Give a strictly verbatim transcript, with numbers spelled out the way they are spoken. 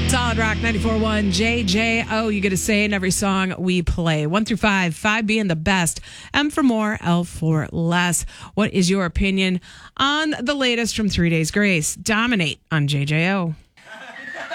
Solid Rock ninety-four point one J J O. You get a say in every song we play. One through five, five being the best, M for more, L for less. What is your opinion on the latest from Three Days Grace? Dominate on J J O.